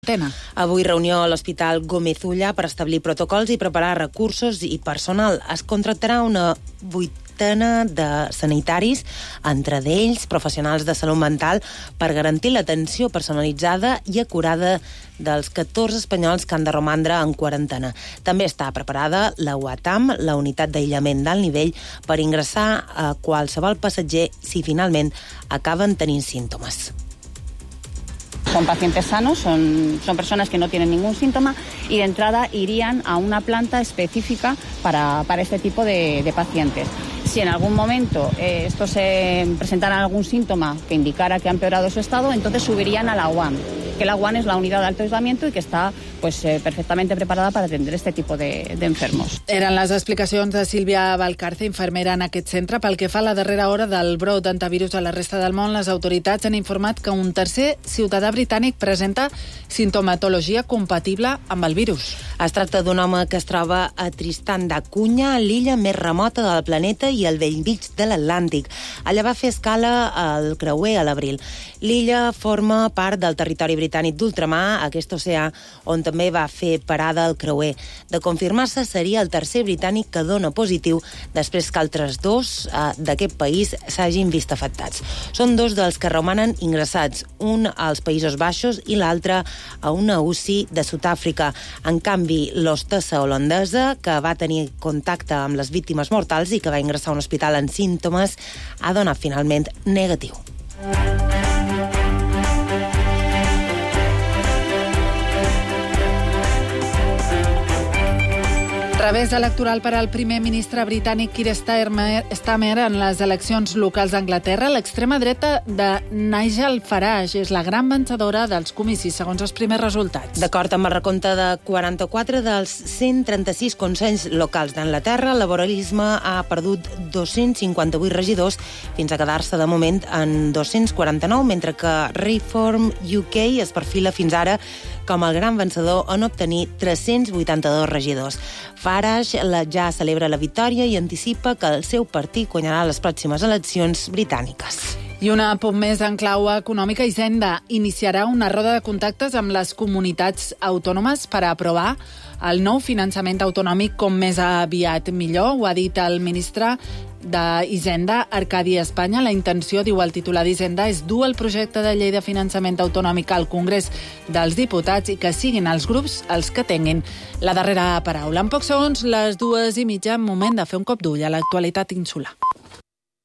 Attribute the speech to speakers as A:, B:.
A: Avui reunió a l'Hospital Gómez Ulla per establir protocols i preparar recursos i personal. Es contractarà una 80 de sanitaris, entre d'ells professionals de salut mental, per garantir l'atenció personalitzada i acurada dels 14 espanyols que han de romandre en quarantena. També està preparada la UATAM, la unitat d'aïllament d'alt nivell, per ingressar a qualsevol passatger si finalment acaben tenint símptomes.
B: Son pacientes sanos, son personas que no tienen ningún síntoma y de entrada irían a una planta específica para este tipo de pacientes. Si en algún momento estos presentaran algún síntoma que indicara que ha empeorado su estado, entonces subirían a la UAM, que la UAM es la unidad de alto aislamiento y que está perfectamente preparada para atender este tipo de enfermos.
C: Eren les explicacions de Sílvia Valcarce, infermera en aquest centre. Pel que fa a la darrera hora del brot d'antivirus a la resta del món, les autoritats han informat que un tercer ciutadà britànic presenta sintomatologia compatible amb el virus.
A: Es tracta d'un home que es troba a Tristan da Cunha, l'illa més remota del planeta i al bell mig de l'Atlàntic. Allà va fer escala al creuer a l'abril. L'illa forma part del territori britànic d'ultramar, aquest oceà on també va fer parada el creuer. De confirmar-se, seria el tercer britànic que dona positiu després que altres dos d'aquest país s'hagin vist afectats. Són dos dels que romanen ingressats, un als Països Baixos i l'altre a una UCI de Sud-àfrica. En canvi, l'hostessa holandesa, que va tenir contacte amb les víctimes mortals i que va ingressar a un hospital en símptomes, ha donat finalment negatiu.
C: Revés electoral per al primer ministre britànic Keir Starmer en les eleccions locals d'Anglaterra. L'extrema dreta de Nigel Farage és la gran vencedora dels comicis, segons els primers resultats.
A: D'acord amb el recompte de 44 dels 136 consells locals d'Anglaterra, el laboralisme ha perdut 258 regidors fins a quedar-se de moment en 249, mentre que Reform UK es perfila fins ara com el gran vencedor en obtenir 382 regidors. Farage ja celebra la victòria i anticipa que el seu partit guanyarà les pròximes eleccions britàniques.
C: I un apunt més en clau econòmica. Hisenda iniciarà una roda de contactes amb les comunitats autònomes per aprovar el nou finançament autonòmic com més aviat millor. Ho ha dit el ministre d'Hisenda, Arcadi Espanya. La intenció, diu el titular d'Hisenda, és dur el projecte de llei de finançament autonòmic al Congrés dels Diputats i que siguin els grups els que tinguin la darrera paraula. En pocs segons, les 2:30, moment de fer un cop d'ull a l'actualitat insular.